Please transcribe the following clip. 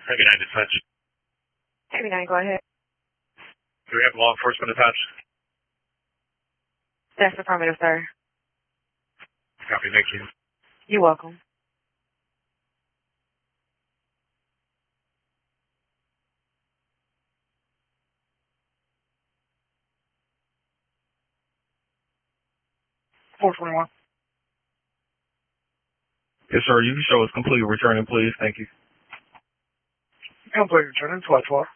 Heavy 9 dispatch. Heavy 9, go ahead. Do we have law enforcement attached? That's affirmative, sir. Copy, thank you. You're welcome. Yes, sir. You can show us complete returning, please. Thank you. Complete returning, 12-12.